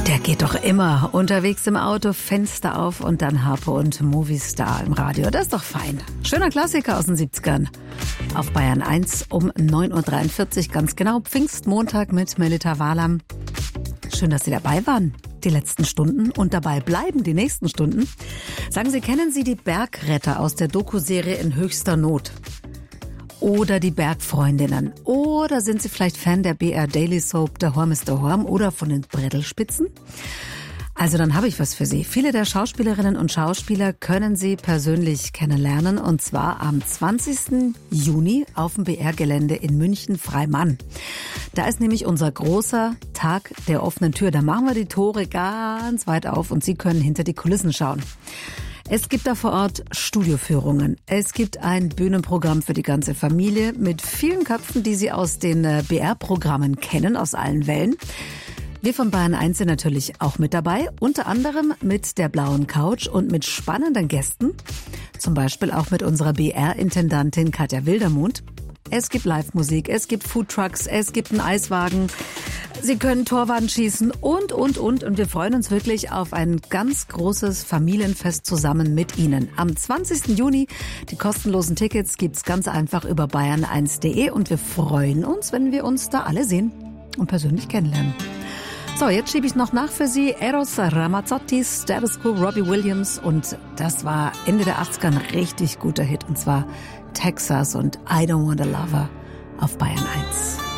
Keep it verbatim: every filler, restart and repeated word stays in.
Der geht doch immer. Unterwegs im Auto, Fenster auf und dann Harpe und Movistar im Radio. Das ist doch fein. Schöner Klassiker aus den siebzigern. Auf Bayern eins um neun Uhr dreiundvierzig, ganz genau. Pfingstmontag mit Melita Walam. Schön, dass Sie dabei waren. Die letzten Stunden und dabei bleiben die nächsten Stunden. Sagen Sie, kennen Sie die Bergretter aus der Doku-Serie In höchster Not? Oder die Bergfreundinnen? Oder sind Sie vielleicht Fan der B R Daily Soap Der Horm ist der Horm oder von den Brettelspitzen? Also dann habe ich was für Sie. Viele der Schauspielerinnen und Schauspieler können Sie persönlich kennenlernen und zwar am zwanzigsten Juni auf dem B R-Gelände in München-Freimann. Da ist nämlich unser großer Tag der offenen Tür. Da machen wir die Tore ganz weit auf und Sie können hinter die Kulissen schauen. Es gibt da vor Ort Studioführungen. Es gibt ein Bühnenprogramm für die ganze Familie mit vielen Köpfen, die Sie aus den B R-Programmen kennen, aus allen Wellen. Wir von Bayern eins sind natürlich auch mit dabei, unter anderem mit der blauen Couch und mit spannenden Gästen, zum Beispiel auch mit unserer B R-Intendantin Katja Wildermuth. Es gibt Live-Musik, es gibt Foodtrucks, es gibt einen Eiswagen, Sie können Torwand schießen und, und, und. Und wir freuen uns wirklich auf ein ganz großes Familienfest zusammen mit Ihnen. Am zwanzigsten Juni, die kostenlosen Tickets gibt's ganz einfach über bayern eins punkt de und wir freuen uns, wenn wir uns da alle sehen und persönlich kennenlernen. So, jetzt schiebe ich noch nach für Sie Eros Ramazzotti, Status Quo, Robbie Williams und das war Ende der achtziger ein richtig guter Hit und zwar Texas und I Don't Want a Lover auf Bayern eins.